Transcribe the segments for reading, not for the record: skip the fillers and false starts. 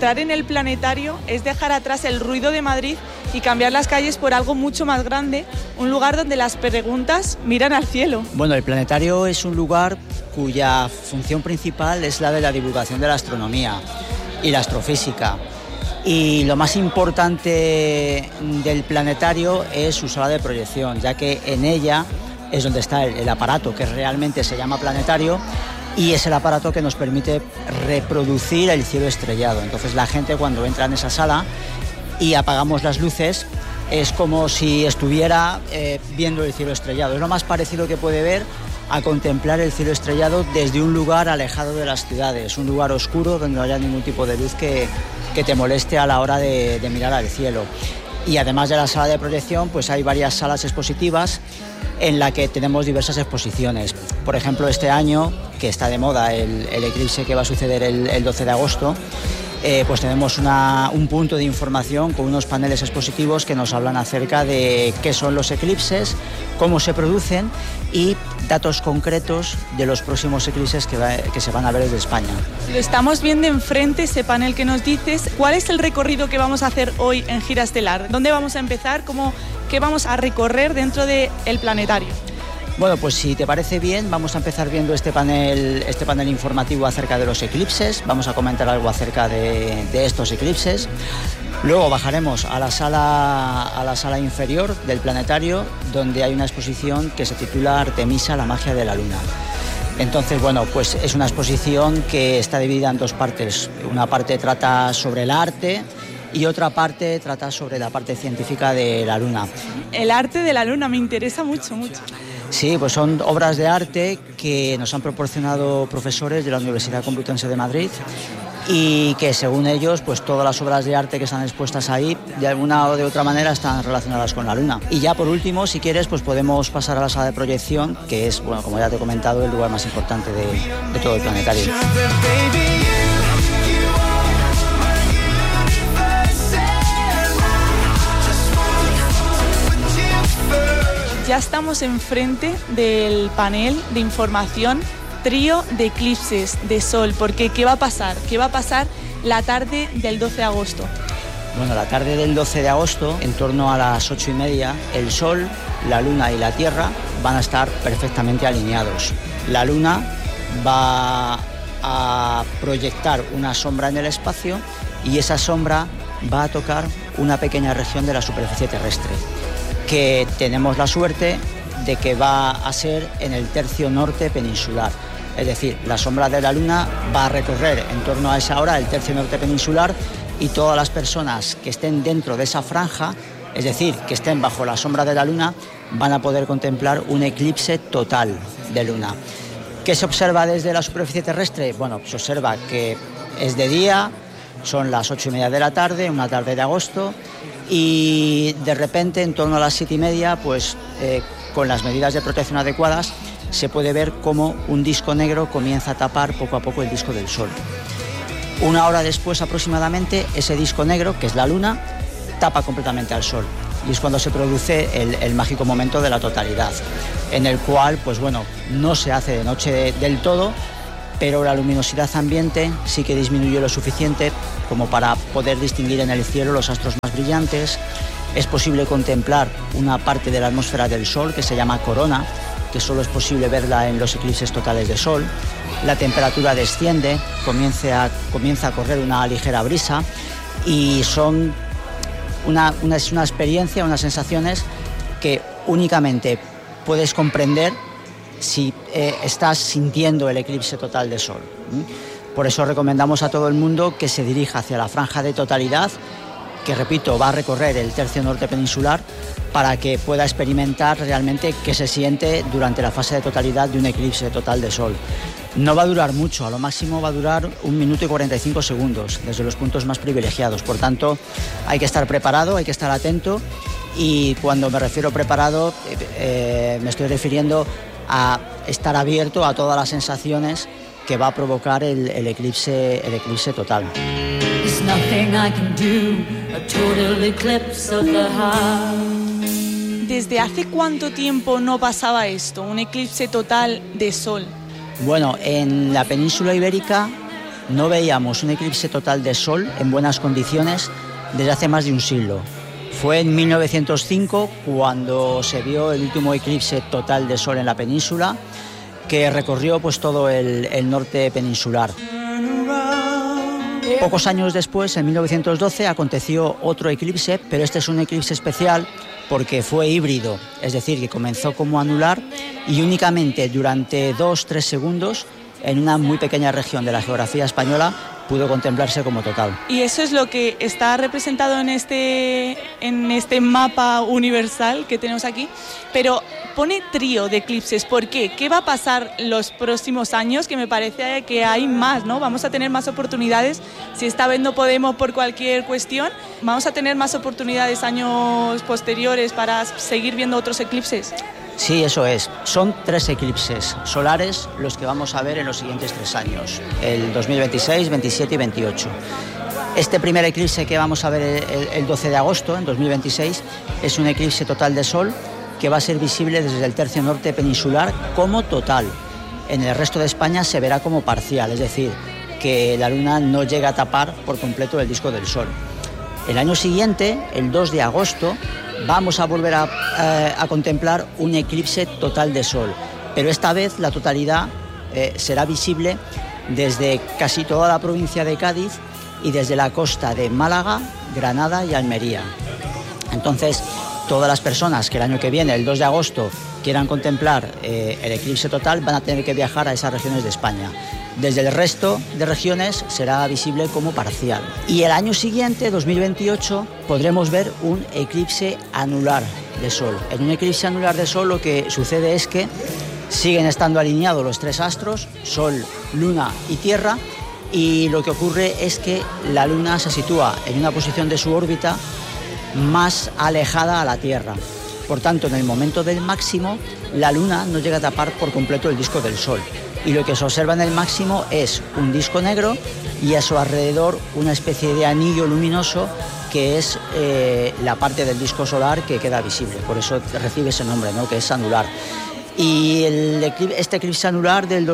entrar en el planetario es dejar atrás el ruido de Madrid y cambiar las calles por algo mucho más grande, un lugar donde las preguntas miran al cielo. Bueno, el planetario es un lugar cuya función principal es la de la divulgación de la astronomía y la astrofísica. Y lo más importante del planetario es su sala de proyección, ya que en ella es donde está el aparato que realmente se llama planetario, y es el aparato que nos permite reproducir el cielo estrellado. Entonces la gente, cuando entra en esa sala y apagamos las luces, es como si estuviera viendo el cielo estrellado. Es lo más parecido que puede ver a contemplar el cielo estrellado desde un lugar alejado de las ciudades, un lugar oscuro donde no haya ningún tipo de luz que te moleste a la hora de mirar al cielo. Y además de la sala de proyección, pues hay varias salas expositivas en la que tenemos diversas exposiciones. Por ejemplo, este año, que está de moda el eclipse que va a suceder el 12 de agosto, pues tenemos un punto de información con unos paneles expositivos que nos hablan acerca de qué son los eclipses, cómo se producen y datos concretos de los próximos eclipses que se van a ver desde España. Lo estamos viendo enfrente, ese panel que nos dices. ¿Cuál es el recorrido que vamos a hacer hoy en Gira Estelar? ¿Dónde vamos a empezar? ¿Qué vamos a recorrer dentro del planetario? Bueno, pues si te parece bien, vamos a empezar viendo este panel informativo acerca de los eclipses. Vamos a comentar algo acerca de estos eclipses. Luego bajaremos a la sala inferior del planetario, donde hay una exposición que se titula Artemisa, la magia de la luna. Entonces, bueno, pues es una exposición que está dividida en dos partes. Una parte trata sobre el arte y otra parte trata sobre la parte científica de la luna. El arte de la luna me interesa mucho. Sí, pues son obras de arte que nos han proporcionado profesores de la Universidad Complutense de Madrid y que, según ellos, pues todas las obras de arte que están expuestas ahí, de alguna o de otra manera, están relacionadas con la luna. Y ya por último, si quieres, pues podemos pasar a la sala de proyección, que es, bueno, como ya te he comentado, el lugar más importante de todo el planetario. Ya estamos enfrente del panel de información Trío de eclipses de sol, porque ¿qué va a pasar? ¿Qué va a pasar la tarde del 12 de agosto? Bueno, la tarde del 12 de agosto, en torno a las 8:30, el Sol, la Luna y la Tierra van a estar perfectamente alineados. La Luna va a proyectar una sombra en el espacio y esa sombra va a tocar una pequeña región de la superficie terrestre, que tenemos la suerte de que va a ser en el tercio norte peninsular. Es decir, la sombra de la Luna va a recorrer en torno a esa hora el tercio norte peninsular, y todas las personas que estén dentro de esa franja, es decir, que estén bajo la sombra de la Luna, van a poder contemplar un eclipse total de Luna. ¿Qué se observa desde la superficie terrestre? Bueno, se observa que es de día, son las 8:30 de la tarde, una tarde de agosto, y de repente, en torno a las 7:30, pues con las medidas de protección adecuadas, se puede ver cómo un disco negro comienza a tapar poco a poco el disco del Sol. Una hora después aproximadamente, ese disco negro, que es la Luna, tapa completamente al Sol, y es cuando se produce el mágico momento de la totalidad, en el cual, pues bueno, no se hace de noche del todo, pero la luminosidad ambiente sí que disminuye lo suficiente como para poder distinguir en el cielo los astros más brillantes. Es posible contemplar una parte de la atmósfera del Sol que se llama corona, que solo es posible verla en los eclipses totales de Sol. La temperatura desciende, comienza a correr una ligera brisa, y son una experiencia, unas sensaciones que únicamente puedes comprender si estás sintiendo el eclipse total de Sol. Por eso recomendamos a todo el mundo que se dirija hacia la franja de totalidad, que, repito, va a recorrer el tercio norte peninsular, para que pueda experimentar realmente qué se siente durante la fase de totalidad de un eclipse total de Sol. No va a durar mucho, a lo máximo va a durar 1 minuto y 45 segundos, desde los puntos más privilegiados. Por tanto, hay que estar preparado, hay que estar atento, y cuando me refiero preparado, me estoy refiriendo a estar abierto a todas las sensaciones que va a provocar el eclipse total. ¿Desde hace cuánto tiempo no pasaba esto, un eclipse total de Sol? Bueno, en la península ibérica no veíamos un eclipse total de sol en buenas condiciones desde hace más de un siglo. Fue en 1905 cuando se vio el último eclipse total de sol en la península, que recorrió pues todo el norte peninsular. Pocos años después, en 1912, aconteció otro eclipse, pero este es un eclipse especial porque fue híbrido, es decir, que comenzó como anular y únicamente durante 2-3 segundos, en una muy pequeña región de la geografía española, pudo contemplarse como total. Y eso es lo que está representado en este mapa universal que tenemos aquí, pero pone trío de eclipses. ¿Por qué? ¿Qué va a pasar los próximos años? Que me parece que hay más, ¿no? Vamos a tener más oportunidades. Si esta vez no podemos por cualquier cuestión, vamos a tener más oportunidades años posteriores para seguir viendo otros eclipses. Sí, eso es. Son 3 eclipses solares los que vamos a ver en los siguientes 3 años, el 2026, 27 y 28. Este primer eclipse que vamos a ver el 12 de agosto, en 2026, es un eclipse total de sol que va a ser visible desde el tercio norte peninsular como total. En el resto de España se verá como parcial, es decir, que la luna no llega a tapar por completo el disco del sol. El año siguiente, el 2 de agosto, vamos a volver a contemplar un eclipse total de sol, pero esta vez la totalidad será visible desde casi toda la provincia de Cádiz y desde la costa de Málaga, Granada y Almería. Entonces, todas las personas que el año que viene, el 2 de agosto, quieran contemplar el eclipse total van a tener que viajar a esas regiones de España. Desde el resto de regiones será visible como parcial. Y el año siguiente, 2028, podremos ver un eclipse anular de sol. En un eclipse anular de sol lo que sucede es que siguen estando alineados los 3 astros, Sol, Luna y Tierra, y lo que ocurre es que la Luna se sitúa en una posición de su órbita más alejada a la Tierra. Por tanto, en el momento del máximo, la Luna no llega a tapar por completo el disco del Sol. Y lo que se observa en el máximo es un disco negro y a su alrededor una especie de anillo luminoso que es la parte del disco solar que queda visible. Por eso recibe ese nombre, ¿no?, que es anular. Y este eclipse anular del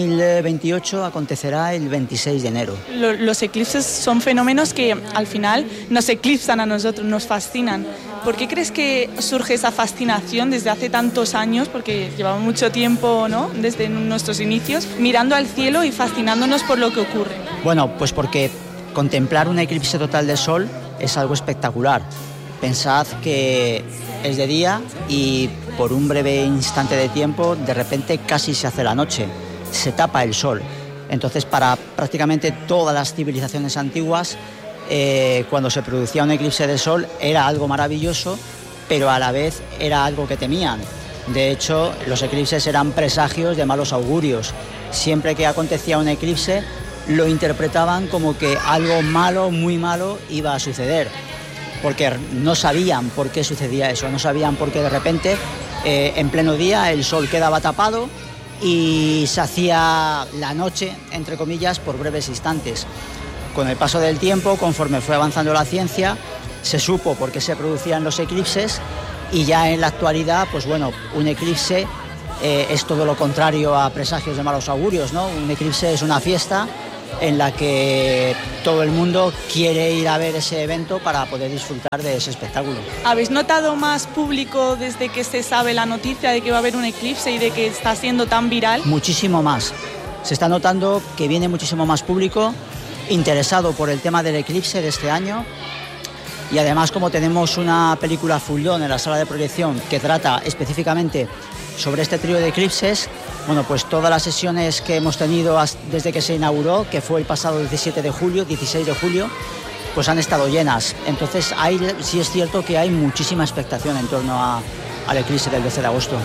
2028 acontecerá el 26 de enero. Los eclipses son fenómenos que al final nos eclipsan a nosotros, nos fascinan. ¿Por qué crees que surge esa fascinación desde hace tantos años? Porque llevamos mucho tiempo, ¿no?, desde nuestros inicios, mirando al cielo y fascinándonos por lo que ocurre. Bueno, pues porque contemplar un eclipse total de sol es algo espectacular. Pensad que es de día y por un breve instante de tiempo, de repente casi se hace la noche, se tapa el sol. Entonces, para prácticamente todas las civilizaciones antiguas, cuando se producía un eclipse de sol era algo maravilloso, pero a la vez era algo que temían. De hecho, los eclipses eran presagios de malos augurios. Siempre que acontecía un eclipse, lo interpretaban como que algo malo, muy malo, iba a suceder, porque no sabían por qué sucedía eso, no sabían por qué de repente, en pleno día, el sol quedaba tapado y se hacía la noche, entre comillas, por breves instantes. Con el paso del tiempo, conforme fue avanzando la ciencia, se supo por qué se producían los eclipses y ya en la actualidad, pues bueno, un eclipse es todo lo contrario a presagios de malos augurios, ¿no? Un eclipse es una fiesta en la que todo el mundo quiere ir a ver ese evento para poder disfrutar de ese espectáculo. ¿Habéis notado más público desde que se sabe la noticia de que va a haber un eclipse y de que está siendo tan viral? Muchísimo más. Se está notando que viene muchísimo más público interesado por el tema del eclipse de este año. Y además, como tenemos una película full-on en la sala de proyección que trata específicamente sobre este trío de eclipses, bueno, pues todas las sesiones que hemos tenido desde que se inauguró, que fue el pasado 16 de julio, pues han estado llenas. Entonces, sí es cierto que hay muchísima expectación en torno al eclipse del 12 de agosto.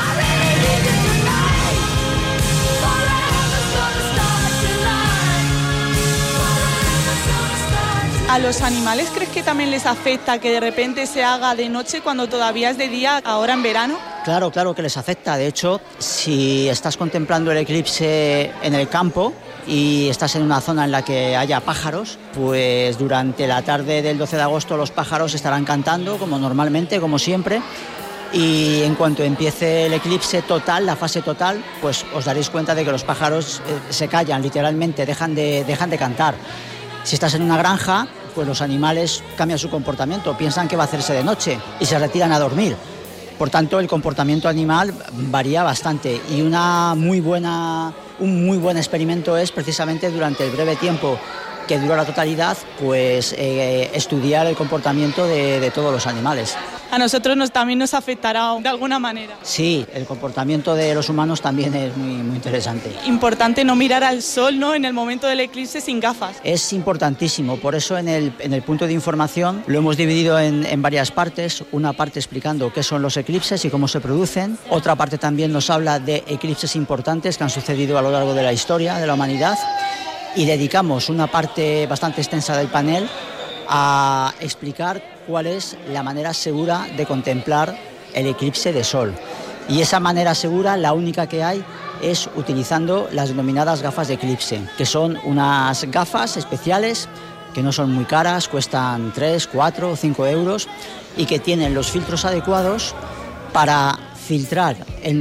¿A los animales crees que también les afecta que de repente se haga de noche cuando todavía es de día, ahora en verano? Claro que les afecta. De hecho, si estás contemplando el eclipse en el campo y estás en una zona en la que haya pájaros, pues durante la tarde del 12 de agosto los pájaros estarán cantando como normalmente, como siempre, Y en cuanto empiece el eclipse total, la fase total, pues os daréis cuenta de que los pájaros se callan, literalmente, dejan de cantar. Si estás en una granja, pues los animales cambian su comportamiento, piensan que va a hacerse de noche y se retiran a dormir. Por tanto, el comportamiento animal varía bastante y un muy buen experimento es precisamente durante el breve tiempo que dura la totalidad, pues estudiar el comportamiento de todos los animales. A nosotros también nos afectará de alguna manera. Sí, el comportamiento de los humanos también es muy interesante. Importante no mirar al sol, ¿no?, en el momento del eclipse sin gafas. Es importantísimo, por eso en el punto de información lo hemos dividido en varias partes. Una parte explicando qué son los eclipses y cómo se producen. Otra parte también nos habla de eclipses importantes que han sucedido a lo largo de la historia de la humanidad. Y dedicamos una parte bastante extensa del panel a explicar cuál es la manera segura de contemplar el eclipse de sol. Y esa manera segura, la única que hay, es utilizando las denominadas gafas de eclipse, que son unas gafas especiales que no son muy caras, cuestan 3, 4 o 5 euros y que tienen los filtros adecuados para filtrar el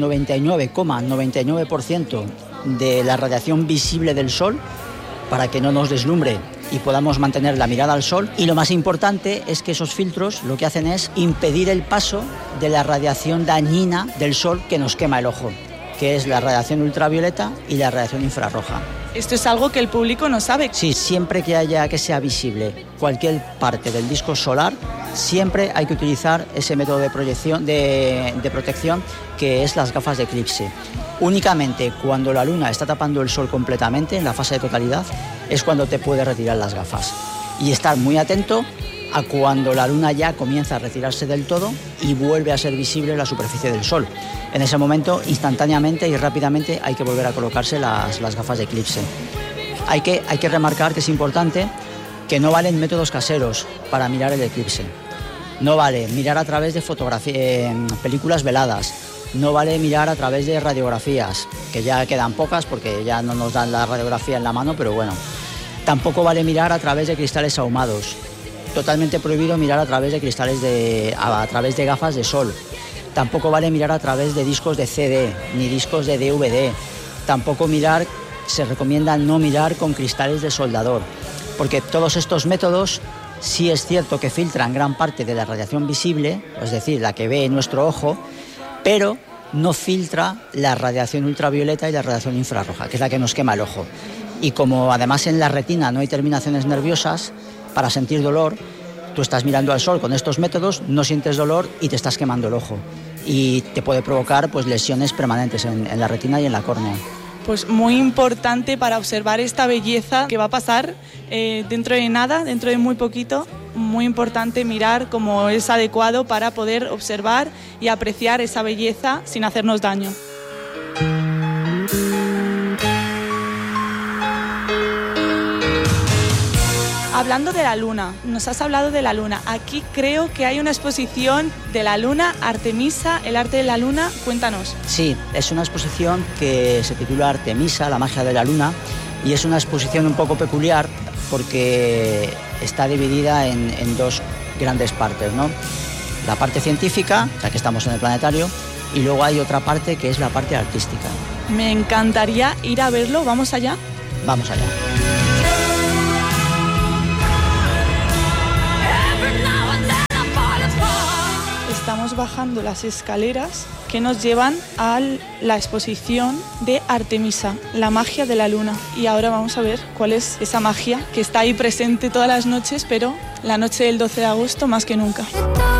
99,99% de la radiación visible del sol, para que no nos deslumbre y podamos mantener la mirada al sol. Y lo más importante es que esos filtros lo que hacen es impedir el paso de la radiación dañina del sol que nos quema el ojo, que es la radiación ultravioleta y la radiación infrarroja. Esto es algo que el público no sabe. Sí, siempre que sea visible cualquier parte del disco solar, siempre hay que utilizar ese método de proyección, de protección, que es las gafas de eclipse. Únicamente cuando la luna está tapando el sol completamente, en la fase de totalidad, es cuando te puedes retirar las gafas. Y estar muy atento a cuando la luna ya comienza a retirarse del todo y vuelve a ser visible la superficie del sol. En ese momento, instantáneamente y rápidamente, hay que volver a colocarse las gafas de eclipse. Hay que remarcar que es importante que no valen métodos caseros para mirar el eclipse. No vale mirar a través de películas veladas. No vale mirar a través de radiografías, que ya quedan pocas porque ya no nos dan la radiografía en la mano, pero bueno. Tampoco vale mirar a través de cristales ahumados. Totalmente prohibido mirar a través de a través de gafas de sol. Tampoco vale mirar a través de discos de CD, ni discos de DVD. Tampoco se recomienda no mirar con cristales de soldador, porque todos estos métodos sí es cierto que filtran gran parte de la radiación visible, es decir, la que ve nuestro ojo, pero no filtra la radiación ultravioleta y la radiación infrarroja, que es la que nos quema el ojo. Y como además en la retina no hay terminaciones nerviosas para sentir dolor, tú estás mirando al sol con estos métodos, no sientes dolor y te estás quemando el ojo. Y te puede provocar pues lesiones permanentes en la retina y en la córnea. Pues muy importante para observar esta belleza que va a pasar dentro de nada, dentro de muy poquito. Muy importante mirar cómo es adecuado para poder observar y apreciar esa belleza sin hacernos daño. Hablando de la luna, nos has hablado de la luna. Aquí creo que hay una exposición de la luna, Artemisa, el arte de la luna. Cuéntanos. Sí, es una exposición que se titula Artemisa, la magia de la luna, y es una exposición un poco peculiar porque está dividida en dos grandes partes, ¿no? La parte científica, ya que estamos en el planetario, y luego hay otra parte que es la parte artística. Me encantaría ir a verlo. ¿Vamos allá? Vamos allá. Estamos bajando las escaleras que nos llevan a la exposición de Artemisa, la magia de la luna. Y ahora vamos a ver cuál es esa magia que está ahí presente todas las noches, pero la noche del 12 de agosto más que nunca.